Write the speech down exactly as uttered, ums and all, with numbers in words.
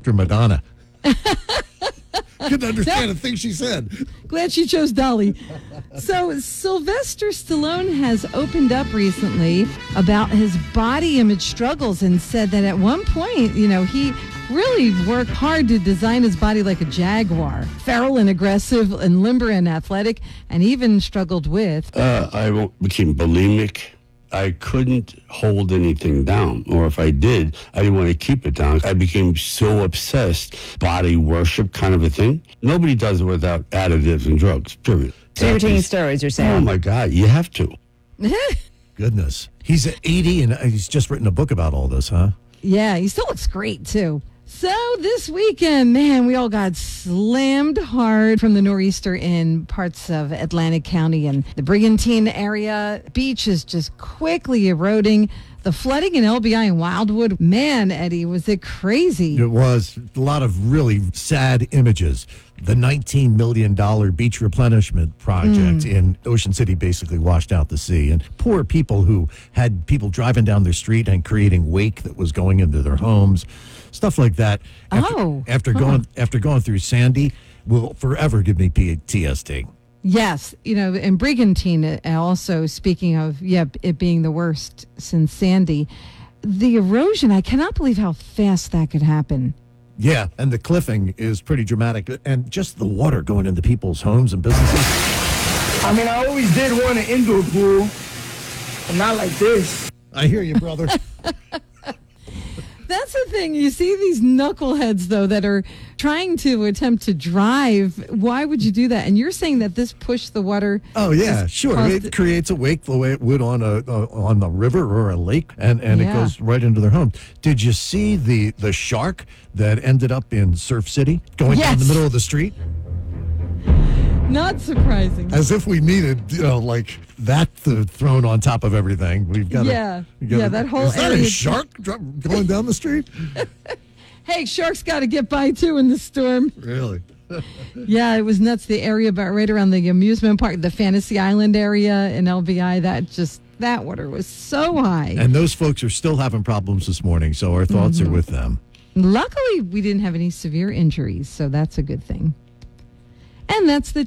after Madonna. Couldn't understand a thing she said. Glad she chose Dolly. So Sylvester Stallone has opened up recently about his body image struggles and said that at one point, you know, he really worked hard to design his body like a jaguar. Feral and aggressive and limber and athletic, and even struggled with... Uh, I became bulimic. I couldn't hold anything down, or if I did, I didn't want to keep it down. I became so obsessed, body worship kind of a thing. Nobody does it without additives and drugs, period. So you're taking steroids, you're saying? Oh, my God, you have to. Goodness. He's eighty, and he's just written a book about all this, huh? Yeah, he still looks great, too. So this weekend, man, we all got slammed hard from the nor'easter in parts of Atlantic County and the Brigantine area. Beach is just quickly eroding. The flooding in L B I and Wildwood, man, Eddie, was it crazy? It was a lot of really sad images. The nineteen million dollars beach replenishment project mm. in Ocean City basically washed out the sea. And poor people who had people driving down their street and creating wake that was going into their homes. Stuff like that. After, oh. After, huh. going, after going through Sandy will forever give me P T S D. Yes, you know, and Brigantine also, speaking of, yeah, it being the worst since Sandy, the erosion, I cannot believe how fast that could happen. Yeah, and the cliffing is pretty dramatic. And just the water going into people's homes and businesses. I mean, I always did want an indoor pool, but not like this. I hear you, brother. That's the thing. You see these knuckleheads, though, that are trying to attempt to drive. Why would you do that? And you're saying that this pushed the water. Oh, yeah, sure. It it creates a wake the way it would on a uh, on the river or a lake, and, and yeah. it goes right into their home. Did you see the, the shark that ended up in Surf City going yes. down the middle of the street? Not surprising. As if we needed, you know, like that th- thrown on top of everything. We've got yeah, we gotta, yeah. That whole is that area a shark going down the street? Hey, sharks got to get by too in the storm. Really? Yeah, it was nuts. The area about right around the amusement park, the Fantasy Island area in L B I. That just that water was so high. And those folks are still having problems this morning. So our thoughts mm-hmm. are with them. Luckily, we didn't have any severe injuries, so that's a good thing. And that's the